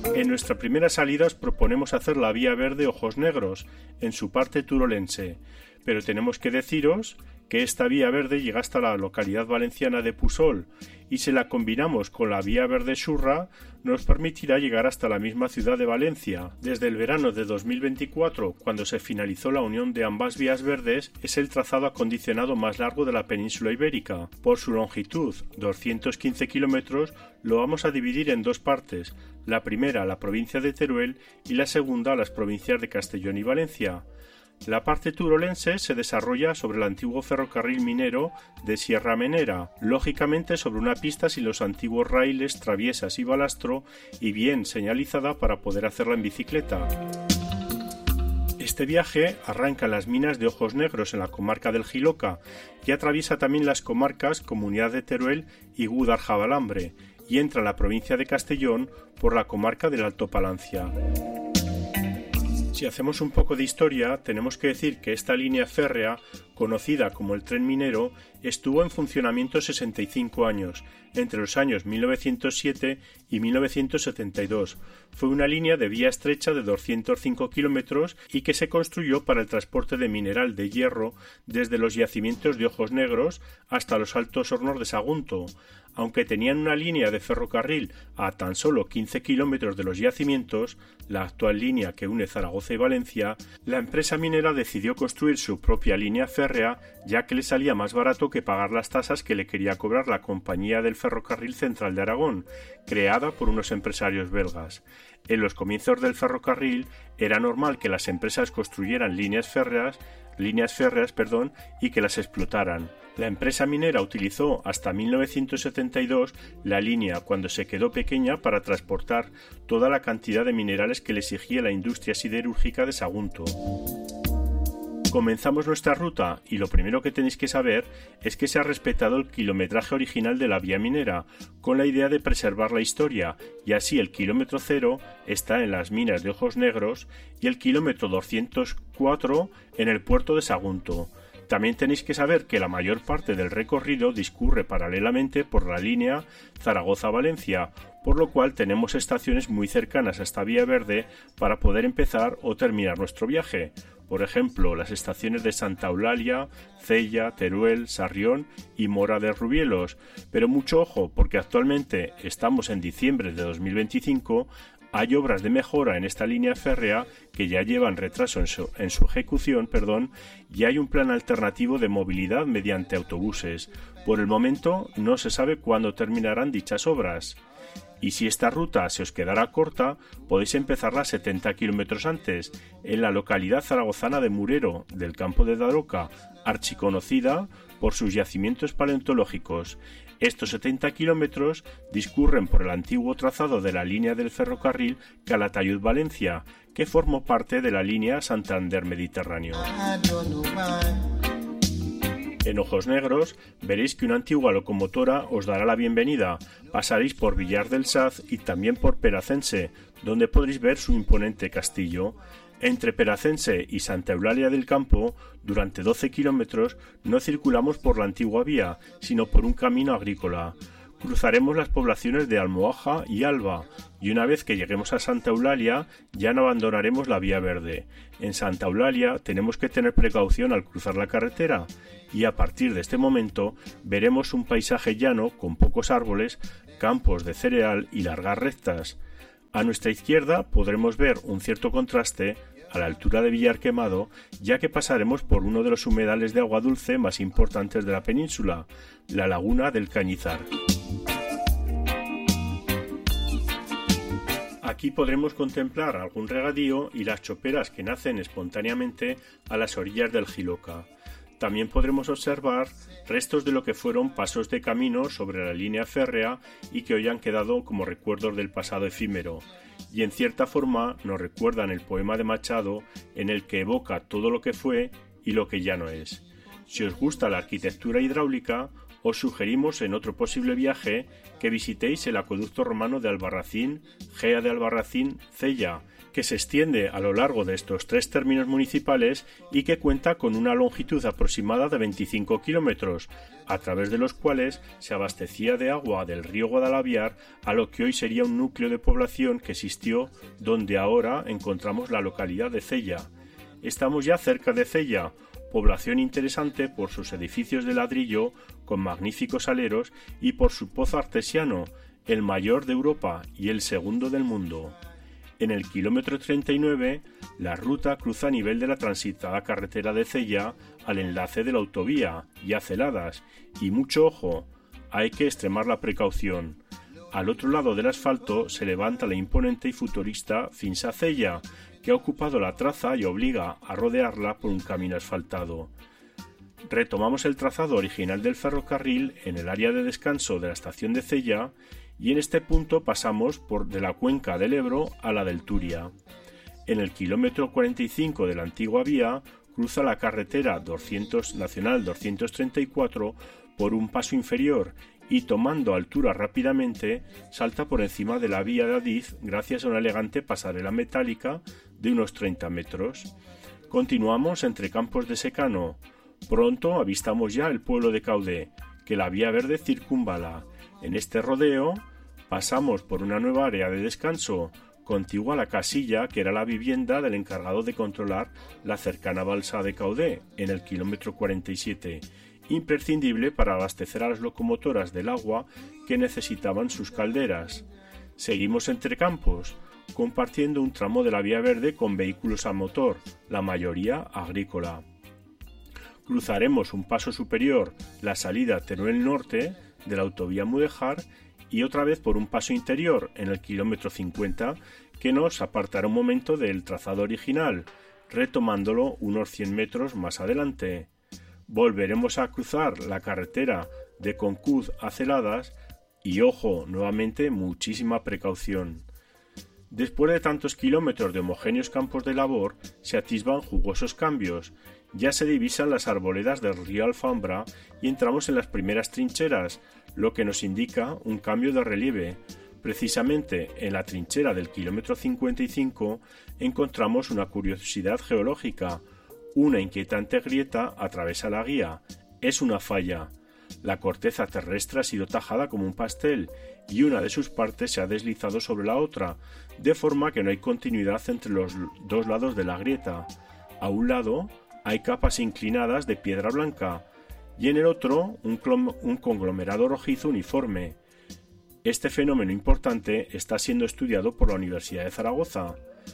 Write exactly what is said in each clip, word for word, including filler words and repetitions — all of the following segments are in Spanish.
En nuestra primera salida os proponemos hacer la Vía Verde Ojos Negros, en su parte turolense, pero tenemos que deciros que esta Vía Verde llega hasta la localidad valenciana de Pusol, y si la combinamos con la Vía Verde Surra, nos permitirá llegar hasta la misma ciudad de Valencia. Desde el verano de dos mil veinticuatro, cuando se finalizó la unión de ambas vías verdes, es el trazado acondicionado más largo de la península ibérica. Por su longitud, doscientos quince kilómetros, lo vamos a dividir en dos partes, la primera la provincia de Teruel y la segunda las provincias de Castellón y Valencia. La parte turolense se desarrolla sobre el antiguo ferrocarril minero de Sierra Menera, lógicamente sobre una pista sin los antiguos raíles, traviesas y balastro, y bien señalizada para poder hacerla en bicicleta. Este viaje arranca en las minas de Ojos Negros en la comarca del Jiloca y atraviesa también las comarcas Comunidad de Teruel y Gúdar-Jabalambre, y entra en la provincia de Castellón por la comarca del Alto Palancia. Si hacemos un poco de historia, tenemos que decir que esta línea férrea, conocida como el tren minero, estuvo en funcionamiento sesenta y cinco años, entre los años mil novecientos siete y mil novecientos setenta y dos. Fue una línea de vía estrecha de doscientos cinco kilómetros y que se construyó para el transporte de mineral de hierro desde los yacimientos de Ojos Negros hasta los Altos Hornos de Sagunto. Aunque tenían una línea de ferrocarril a tan solo quince kilómetros de los yacimientos, la actual línea que une Zaragoza y Valencia, la empresa minera decidió construir su propia línea férrea, ya que le salía más barato que pagar las tasas que le quería cobrar la Compañía del Ferrocarril Central de Aragón, creada por unos empresarios belgas. En los comienzos del ferrocarril era normal que las empresas construyeran líneas férreas, líneas férreas, perdón, y que las explotaran. La empresa minera utilizó hasta mil novecientos setenta y dos la línea cuando se quedó pequeña para transportar toda la cantidad de minerales que le exigía la industria siderúrgica de Sagunto. Comenzamos nuestra ruta y lo primero que tenéis que saber es que se ha respetado el kilometraje original de la vía minera, con la idea de preservar la historia, y así el kilómetro cero está en las minas de Ojos Negros y el kilómetro doscientos cuatro en el puerto de Sagunto. También tenéis que saber que la mayor parte del recorrido discurre paralelamente por la línea Zaragoza-Valencia, por lo cual tenemos estaciones muy cercanas a esta vía verde para poder empezar o terminar nuestro viaje. Por ejemplo, las estaciones de Santa Eulalia, Cella, Teruel, Sarrión y Mora de Rubielos. Pero mucho ojo, porque actualmente estamos en diciembre de dos mil veinticinco, hay obras de mejora en esta línea férrea que ya llevan retraso en su, en su ejecución, perdón, y hay un plan alternativo de movilidad mediante autobuses. Por el momento no se sabe cuándo terminarán dichas obras. Y si esta ruta se os quedará corta, podéis empezarla setenta kilómetros antes, en la localidad zaragozana de Murero, del campo de Daroca, archiconocida por sus yacimientos paleontológicos. Estos setenta kilómetros discurren por el antiguo trazado de la línea del ferrocarril Calatayud-Valencia, que formó parte de la línea Santander-Mediterráneo. En Ojos Negros veréis que una antigua locomotora os dará la bienvenida. Pasaréis por Villar del Saz y también por Peracense, donde podréis ver su imponente castillo. Entre Peracense y Santa Eulalia del Campo, durante doce kilómetros, no circulamos por la antigua vía, sino por un camino agrícola. Cruzaremos las poblaciones de Almohaja y Alba, y una vez que lleguemos a Santa Eulalia, ya no abandonaremos la vía verde. En Santa Eulalia tenemos que tener precaución al cruzar la carretera, y a partir de este momento veremos un paisaje llano con pocos árboles, campos de cereal y largas rectas. A nuestra izquierda podremos ver un cierto contraste a la altura de Villar Quemado, ya que pasaremos por uno de los humedales de agua dulce más importantes de la península, la laguna del Cañizar. Aquí podremos contemplar algún regadío y las choperas que nacen espontáneamente a las orillas del Jiloca. También podremos observar restos de lo que fueron pasos de camino sobre la línea férrea y que hoy han quedado como recuerdos del pasado efímero, y en cierta forma nos recuerdan el poema de Machado en el que evoca todo lo que fue y lo que ya no es. Si os gusta la arquitectura hidráulica, os sugerimos en otro posible viaje que visitéis el acueducto romano de Albarracín, Gea de Albarracín, Cella, que se extiende a lo largo de estos tres términos municipales y que cuenta con una longitud aproximada de veinticinco kilómetros, a través de los cuales se abastecía de agua del río Guadalaviar a lo que hoy sería un núcleo de población que existió donde ahora encontramos la localidad de Cella. Estamos ya cerca de Cella, población interesante por sus edificios de ladrillo con magníficos aleros y por su pozo artesiano, el mayor de Europa y el segundo del mundo. En el kilómetro treinta y nueve, la ruta cruza a nivel de la transitada carretera de Cella al enlace de la autovía, ya celadas, y mucho ojo, hay que extremar la precaución. Al otro lado del asfalto se levanta la imponente y futurista Finsa Cella, que ha ocupado la traza y obliga a rodearla por un camino asfaltado. Retomamos el trazado original del ferrocarril en el área de descanso de la estación de Cella y en este punto pasamos por de la cuenca del Ebro a la del Turia. En el kilómetro cuarenta y cinco de la antigua vía cruza la carretera doscientos, nacional doscientos treinta y cuatro por un paso inferior y tomando altura rápidamente salta por encima de la vía de Adif gracias a una elegante pasarela metálica de unos treinta metros. Continuamos entre campos de secano. Pronto avistamos ya el pueblo de Caudé, que la vía verde circunvala. En este rodeo pasamos por una nueva área de descanso, contigua a la casilla que era la vivienda del encargado de controlar la cercana balsa de Caudé, en el kilómetro cuarenta y siete, imprescindible para abastecer a las locomotoras del agua que necesitaban sus calderas. Seguimos entre campos, compartiendo un tramo de la vía verde con vehículos a motor, la mayoría agrícola. Cruzaremos un paso superior, la salida Teruel Norte de la autovía Mudéjar y otra vez por un paso interior en el kilómetro cincuenta que nos apartará un momento del trazado original, retomándolo unos cien metros más adelante. Volveremos a cruzar la carretera de Concuz a Celadas y, ojo, nuevamente muchísima precaución. Después de tantos kilómetros de homogéneos campos de labor, se atisban jugosos cambios. Ya se divisan las arboledas del río Alfambra y entramos en las primeras trincheras, lo que nos indica un cambio de relieve. Precisamente en la trinchera del kilómetro cincuenta y cinco encontramos una curiosidad geológica. Una inquietante grieta atraviesa la guía. Es una falla. La corteza terrestre ha sido tajada como un pastel y una de sus partes se ha deslizado sobre la otra, de forma que no hay continuidad entre los dos lados de la grieta. A un lado hay capas inclinadas de piedra blanca y en el otro un, un conglomerado rojizo uniforme. Este fenómeno importante está siendo estudiado por la Universidad de Zaragoza.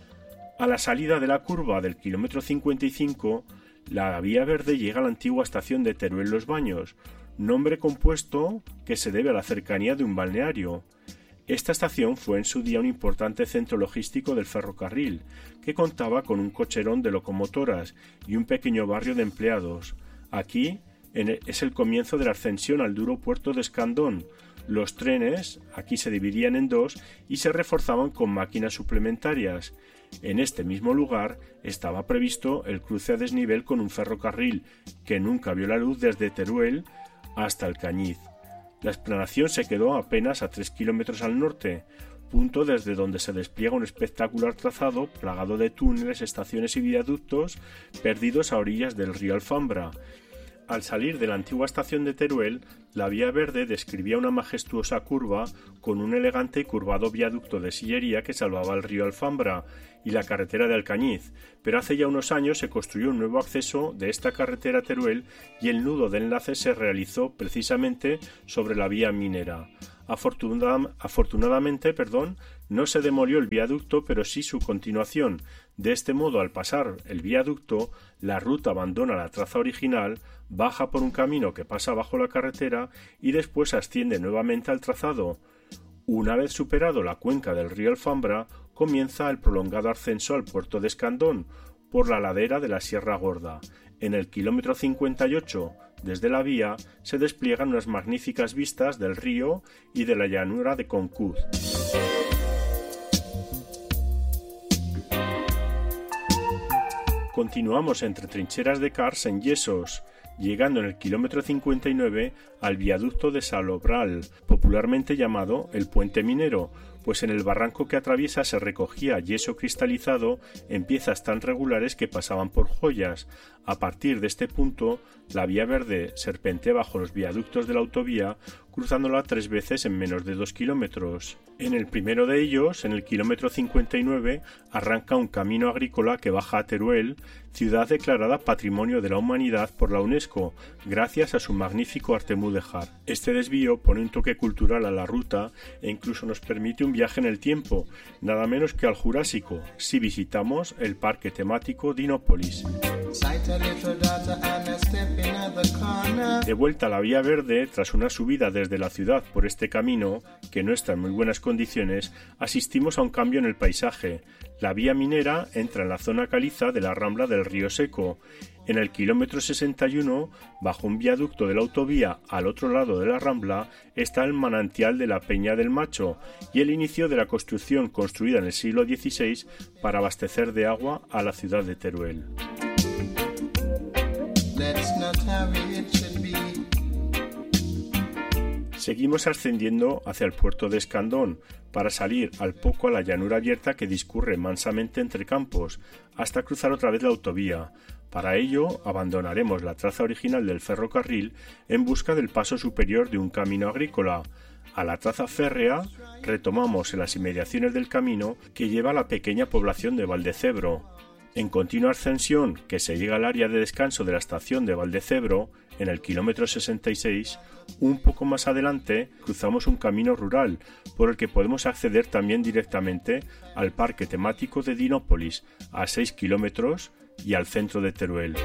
A la salida de la curva del kilómetro cincuenta y cinco, la vía verde llega a la antigua estación de Teruel Los Baños, nombre compuesto que se debe a la cercanía de un balneario. Esta estación fue en su día un importante centro logístico del ferrocarril, que contaba con un cocherón de locomotoras y un pequeño barrio de empleados. Aquí en el, es el comienzo de la ascensión al duro puerto de Escandón. Los trenes aquí se dividían en dos y se reforzaban con máquinas suplementarias. En este mismo lugar estaba previsto el cruce a desnivel con un ferrocarril que nunca vio la luz desde Teruel hasta el Cañiz. La explanación se quedó apenas a tres kilómetros al norte, punto desde donde se despliega un espectacular trazado plagado de túneles, estaciones y viaductos perdidos a orillas del río Alfambra. Al salir de la antigua estación de Teruel, la vía verde describía una majestuosa curva con un elegante y curvado viaducto de sillería que salvaba el río Alfambra y la carretera de Alcañiz, pero hace ya unos años se construyó un nuevo acceso de esta carretera a Teruel y el nudo de enlace se realizó precisamente sobre la vía minera. Afortunada, afortunadamente, perdón, no se demolió el viaducto, pero sí su continuación. De este modo, al pasar el viaducto, la ruta abandona la traza original, baja por un camino que pasa bajo la carretera y después asciende nuevamente al trazado. Una vez superado la cuenca del río Alfambra, comienza el prolongado ascenso al puerto de Escandón por la ladera de la Sierra Gorda. En el kilómetro cincuenta y ocho, desde la vía, se despliegan unas magníficas vistas del río y de la llanura de Concuz. Continuamos entre trincheras de cars en yesos. llegando en el kilómetro cincuenta y nueve al viaducto de Salobral, popularmente llamado el Puente Minero, pues en el barranco que atraviesa se recogía yeso cristalizado en piezas tan regulares que pasaban por joyas. A partir de este punto, la vía verde serpentea bajo los viaductos de la autovía, cruzándola tres veces en menos de dos kilómetros. En el primero de ellos, en el kilómetro cincuenta y nueve, arranca un camino agrícola que baja a Teruel, ciudad declarada Patrimonio de la Humanidad por la UNESCO, gracias a su magnífico arte mudéjar. Este desvío pone un toque cultural a la ruta e incluso nos permite un viaje en el tiempo, nada menos que al Jurásico, si visitamos el parque temático Dinópolis. De vuelta a la vía verde, tras una subida desde la ciudad por este camino, que no está en muy buenas condiciones, asistimos a un cambio en el paisaje. La vía minera entra en la zona caliza de la rambla del Río Seco. En el kilómetro sesenta y uno, bajo un viaducto de la autovía al otro lado de la rambla, está el manantial de la Peña del Macho y el inicio de la construcción construida en el siglo dieciséis para abastecer de agua a la ciudad de Teruel. Seguimos ascendiendo hacia el puerto de Escandón para salir al poco a la llanura abierta que discurre mansamente entre campos hasta cruzar otra vez la autovía. Para ello abandonaremos la traza original del ferrocarril en busca del paso superior de un camino agrícola. A la traza férrea retomamos en las inmediaciones del camino que lleva a la pequeña población de Valdecebro. En continua ascensión que se llega al área de descanso de la estación de Valdecebro, en el kilómetro sesenta y seis, un poco más adelante cruzamos un camino rural por el que podemos acceder también directamente al parque temático de Dinópolis, a seis kilómetros, y al centro de Teruel.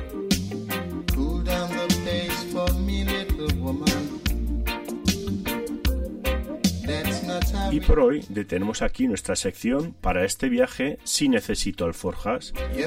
Y por hoy detenemos aquí nuestra sección para este viaje Si necesito alforjas.